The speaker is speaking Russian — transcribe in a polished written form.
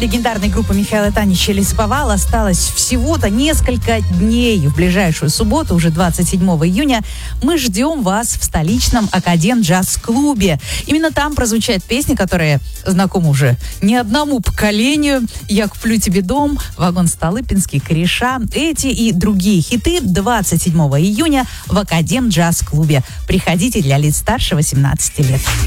легендарной группы Михаила Танича «Лесоповал» осталось всего-то несколько дней. В ближайшую субботу, уже 27 июня, мы ждем вас в столичном Академ-джаз-клубе. Именно там прозвучат песни, которые знакомы уже не одному поколению. «Я куплю тебе дом», «Вагон Столыпинский», «Кореша». Эти и другие хиты 27 июня в Академ-джаз-клубе. Приходите для лиц старше 18 лет.